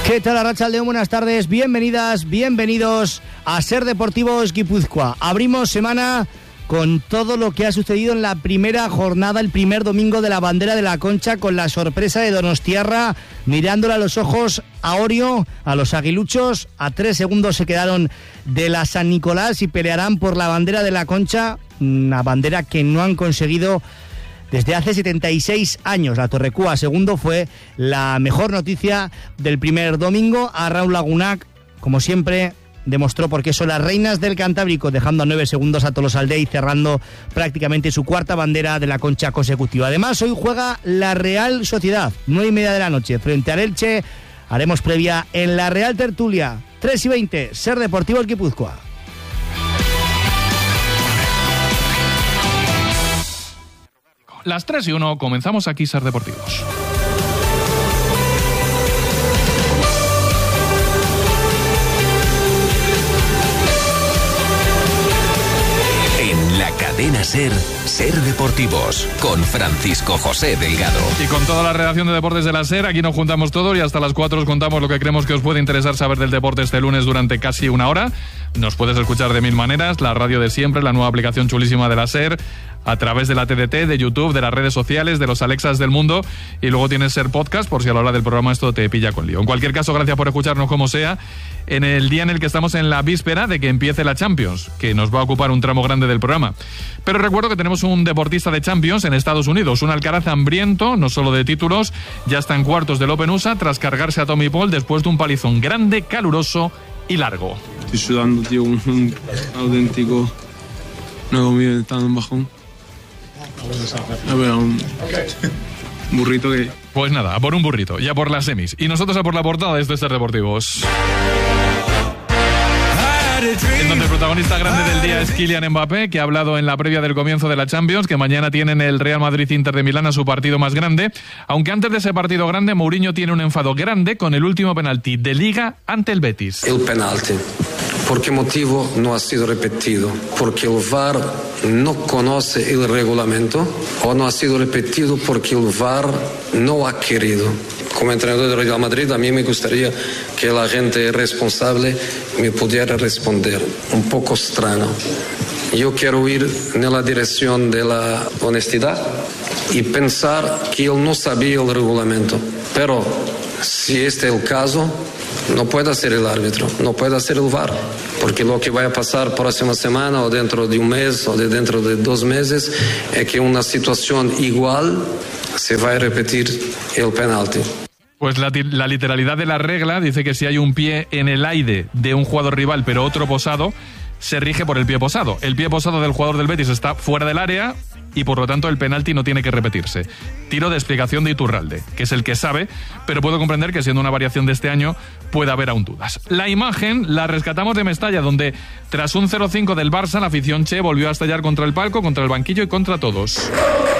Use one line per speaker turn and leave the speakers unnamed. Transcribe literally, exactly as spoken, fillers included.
¿Qué tal, Arratsaldeon? Buenas tardes, bienvenidas, bienvenidos a Ser Deportivos Guipúzcoa. Abrimos semana con todo lo que ha sucedido en la primera jornada, el primer domingo de la bandera de la Concha, con la sorpresa de Donostiarra, mirándole a los ojos a Orio, a los aguiluchos. A tres segundos se quedaron de la San Nicolás y pelearán por la bandera de la Concha, una bandera que no han conseguido desde hace setenta y seis años. La Torrecúa segundo fue la mejor noticia del primer domingo. A Raúl Lagunac, como siempre, demostró por qué son las reinas del Cantábrico, dejando a nueve segundos a Tolosaldea y cerrando prácticamente su cuarta bandera de la Concha consecutiva. Además, hoy juega la Real Sociedad, nueve y media de la noche, frente al Elche. Haremos previa en la Real Tertulia, tres y veinte, Ser Deportivos Guipúzcoa.
Las tres y uno, comenzamos aquí Ser Deportivos.
En la cadena Ser, Ser Deportivos, con Francisco José Delgado.
Y con toda la redacción de Deportes de la Ser, aquí nos juntamos todos y hasta las cuatro os contamos lo que creemos que os puede interesar saber del deporte este lunes durante casi una hora. Nos puedes escuchar de mil maneras, la radio de siempre, la nueva aplicación chulísima de la Ser, a través de la T D T, de YouTube, de las redes sociales, de los Alexas del mundo, y luego tienes Ser Podcast por si a la hora del programa esto te pilla con lío. En cualquier caso, gracias por escucharnos como sea, en el día en el que estamos en la víspera de que empiece la Champions, que nos va a ocupar un tramo grande del programa. Pero recuerdo que tenemos un deportista de Champions en Estados Unidos, un Alcaraz hambriento, no solo de títulos, ya está en cuartos del Open U S A tras cargarse a Tommy Paul después de un palizón grande, caluroso y largo.
Estoy sudando, tío, un, un auténtico... No he comido, estando en bajón. A ver, un burrito que...
Pues nada, a por un burrito, ya por las semis. Y nosotros a por la portada de estos Ser Deportivos. En donde el protagonista grande del día es Kylian Mbappé, que ha hablado en la previa del comienzo de la Champions, que mañana tienen el Real Madrid-Inter de Milán a su partido más grande. Aunque antes de ese partido grande, Mourinho tiene un enfado grande con el último penalti de Liga ante el Betis.
El penalti. ¿Por qué motivo no ha sido repetido? ¿Porque el V A R no conoce el reglamento o no ha sido repetido porque el V A R no ha querido? Como entrenador del Real Madrid, a mí me gustaría que la gente responsable me pudiera responder. Un poco extraño. Yo quiero ir en la dirección de la honestidad y pensar que él no sabía el reglamento. Pero si este es el caso, no puede ser el árbitro, no puede ser el V A R, porque lo que va a pasar próxima semana o dentro de un mes o de dentro de dos meses es que una situación igual se va a repetir el penalti.
Pues la, la literalidad de la regla dice que si hay un pie en el aire de un jugador rival pero otro posado, se rige por el pie posado. El pie posado del jugador del Betis está fuera del área y por lo tanto el penalti no tiene que repetirse. Tiro de explicación de Iturralde, que es el que sabe, pero puedo comprender que siendo una variación de este año puede haber aún dudas. La imagen la rescatamos de Mestalla, donde tras un cero cinco del Barça, la afición che volvió a estallar contra el palco, contra el banquillo y contra todos.